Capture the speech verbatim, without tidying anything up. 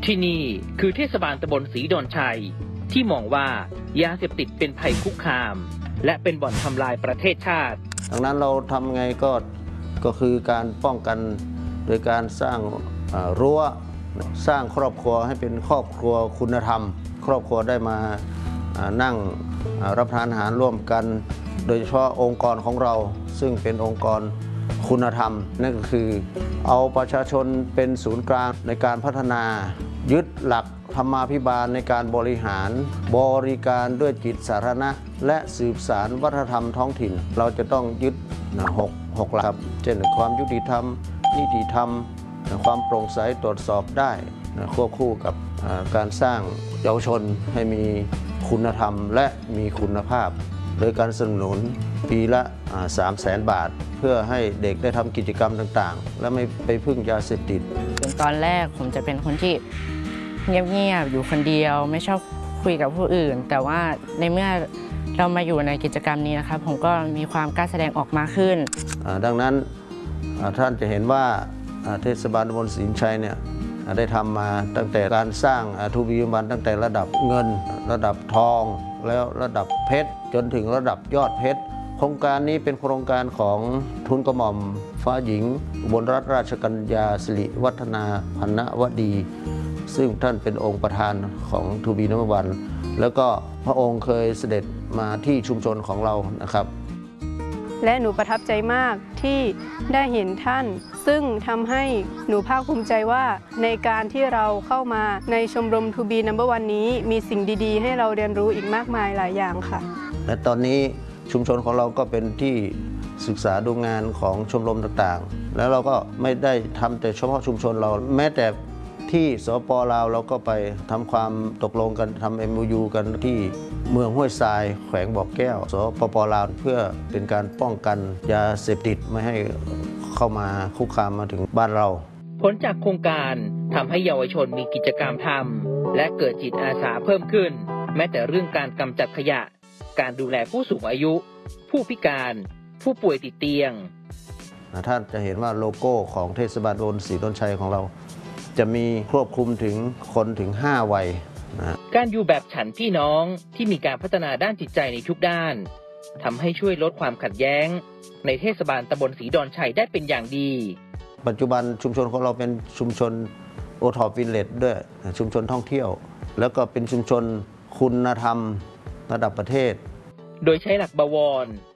ที่นี่คือเทศบาลตำบลศรีดอนชัยที่มองว่ายาเสพติดเป็นภัยคุกคามและเป็นบ่อนทำลายประเทศชาติดังนั้นเราทำไงก็ก็คือการป้องกันโดยการสร้างรั้วสร้างครอบครัวให้เป็นครอบครัวคุณธรรมครอบครัวได้มานั่งรับประทานอาหารร่วมกันโดยเฉพาะองค์กรของเราซึ่งเป็นองค์กรคุณธรรมนั่นก็คือเอาประชาชนเป็นศูนย์กลางในการพัฒนายึดหลักธรรมาภิบาลในการบริหารบริการด้วยจิตสาธารณะและสืบสานวัฒนธรรมท้องถิ่นเราจะต้องยึดหกหกหลักเช่นความยุติธรรมนิติธรรมความโปร่งใสตรวจสอบได้ควบคู่กับการสร้างเยาวชนให้มีคุณธรรมและมีคุณภาพโดยการสนับสนุนปีละสามแสนบาทเพื่อให้เด็กได้ทำกิจกรรมต่างๆและไม่ไปพึ่งยาเสพติดตอนแรกผมจะเป็นคนที่เงียบๆอยู่คนเดียวไม่ชอบคุยกับผู้อื่นแต่ว่าในเมื่อเรามาอยู่ในกิจกรรมนี้นะครับผมก็มีความกล้าแสดงออกมากขึ้นดังนั้นท่านจะเห็นว่าเทศบาลตำบลศรีชัยเนี่ยได้ทำมาตั้งแต่การสร้างทูบีมันตั้งแต่ระดับเงินระดับทองแล้วระดับเพชรจนถึงระดับยอดเพชรโครงการนี้เป็นโครงการของทุนกระหม่อมฟ้าหญิงอุบลรัตนราชกัญญาสิริวัฒนาพันนวดีซึ่งท่านเป็นองค์ประธานของทูบีนัมเบอร์วันแล้วก็พระองค์เคยเสด็จมาที่ชุมชนของเรานะครับและหนูประทับใจมากที่ได้เห็นท่านซึ่งทำให้หนูภาคภูมิใจว่าในการที่เราเข้ามาในชมรมทูบีนัมเบอร์วันนี้มีสิ่งดีๆให้เราเรียนรู้อีกมากมายหลายอย่างค่ะและตอนนี้ชุมชนของเราก็เป็นที่ศึกษาดูงานของชมรมต่างๆแล้วเราก็ไม่ได้ทำแต่เฉพาะชุมชนเราแม้แต่ที่สปป.ลาวเราก็ไปทำความตกลงกันทำ เอ็ม โอ ยู กันที่เมืองห้วยทรายแขวงบ่อแก้วสปป.ลาวเพื่อเป็นการป้องกันยาเสพติดไม่ให้เข้ามาคุกคามมาถึงบ้านเราผลจากโครงการทำให้เยาวชนมีกิจกรรมทำและเกิดจิตอาสาเพิ่มขึ้นแม้แต่เรื่องการกำจัดขยะการดูแลผู้สูงอายุผู้พิการผู้ป่วยติดเตียงท่านจะเห็นว่าโลโก้ของเทศบาลตำบลศรีดอนชัยของเราจะมีควบคุมถึงคนถึงห้าวัยนะการอยู่แบบฉันพี่น้องที่มีการพัฒนาด้านจิตใจในทุกด้านทำให้ช่วยลดความขัดแย้งในเทศบาลตำบลศรีดอนชัยได้เป็นอย่างดีปัจจุบันชุมชนของเราเป็นชุมชนโอท็อปวิลเลจด้วยชุมชนท่องเที่ยวแล้วก็เป็นชุมชนคุณธรรมระดับประเทศโดยใช้หลักบวร